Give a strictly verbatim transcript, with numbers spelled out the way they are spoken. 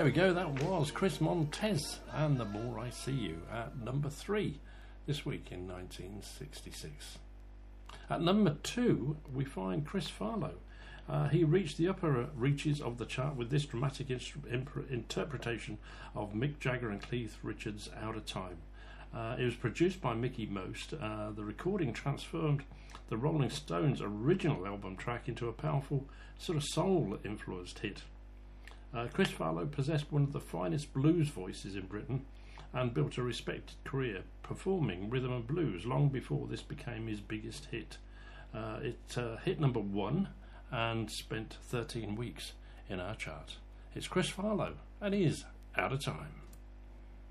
we go, that was Chris Montez and The More I See You at number three this week in nineteen sixty-six. At number two, we find Chris Farlowe. Uh, he reached the upper reaches of the chart with this dramatic instru- imp- interpretation of Mick Jagger and Keith Richards' Out of Time. Uh, it was produced by Mickey Most. Uh, the recording transformed the Rolling Stones' original album track into a powerful sort of soul-influenced hit. Uh, Chris Farlowe possessed one of the finest blues voices in Britain and built a respected career performing rhythm and blues long before this became his biggest hit. Uh, it uh, hit number one and spent thirteen weeks in our chart. It's Chris Farlowe and he is Out of Time.